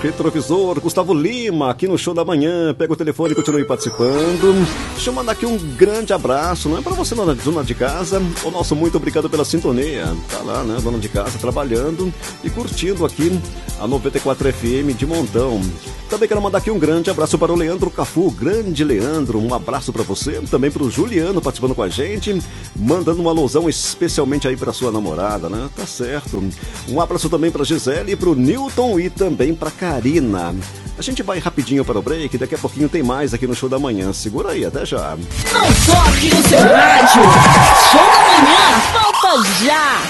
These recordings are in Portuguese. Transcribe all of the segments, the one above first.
Retrovisor, Gustavo Lima, aqui no Show da Manhã. Pega o telefone e continue participando. Deixa eu mandar aqui um grande abraço, não é para você, dona de casa. O nosso muito obrigado pela sintonia. Tá lá, né, dona de casa, trabalhando e curtindo aqui a 94 FM de montão. Também quero mandar aqui um grande abraço para o Leandro Cafu, grande Leandro, um abraço para você. Também para o Juliano participando com a gente, mandando um alusão especialmente aí para sua namorada, né? Tá certo. Um abraço também para Gisele, para o Newton e também para Karina. A gente vai rapidinho para o break, daqui a pouquinho tem mais aqui no Show da Manhã. Segura aí, até já. Não toque no seu rádio. Show da Manhã, volta já.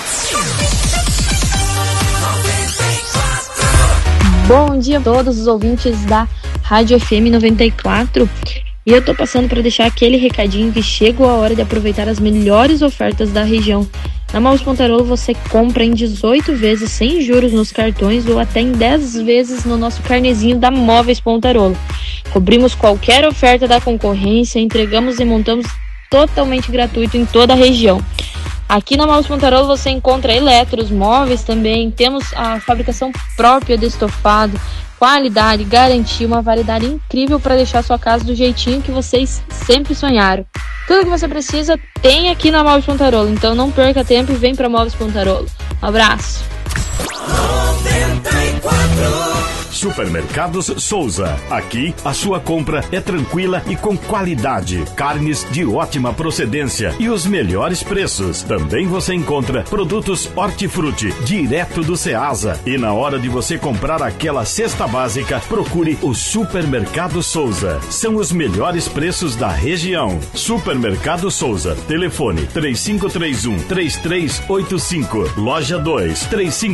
Bom dia a todos os ouvintes da Rádio FM 94. E eu tô passando para deixar aquele recadinho que chegou a hora de aproveitar as melhores ofertas da região. Na Móveis Pontarolo você compra em 18 vezes sem juros nos cartões ou até em 10 vezes no nosso carnezinho da Móveis Pontarolo. Cobrimos qualquer oferta da concorrência, entregamos e montamos totalmente gratuito em toda a região. Aqui na Móveis Pontarolo você encontra eletros, móveis também, temos a fabricação própria de estofado, qualidade, garantia, uma variedade incrível para deixar sua casa do jeitinho que vocês sempre sonharam. Tudo que você precisa tem aqui na Móveis Pontarolo, então não perca tempo e vem para Móveis Pontarolo. Um abraço! 94. Supermercados Souza. Aqui a sua compra é tranquila e com qualidade. Carnes de ótima procedência e os melhores preços. Também você encontra produtos hortifruti direto do Ceasa. E na hora de você comprar aquela cesta básica, procure o Supermercado Souza. São os melhores preços da região. Supermercado Souza. Telefone 3531-3385. Loja 2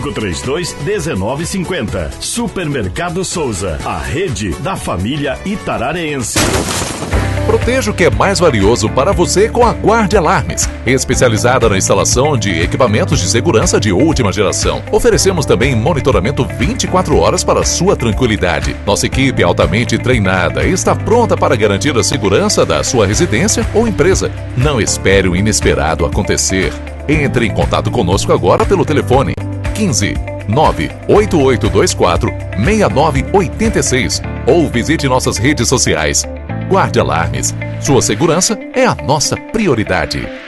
3532-1950. Supermercado Souza, a rede da família itarareense. Proteja o que é mais valioso para você com a Guarde Alarmes, especializada na instalação de equipamentos de segurança de última geração. Oferecemos também monitoramento 24 horas para sua tranquilidade. Nossa equipe é altamente treinada e está pronta para garantir a segurança da sua residência ou empresa. Não espere o inesperado acontecer. Entre em contato conosco agora pelo telefone 15 98824 6986 ou visite nossas redes sociais. Guarde Alarmes. Sua segurança é a nossa prioridade.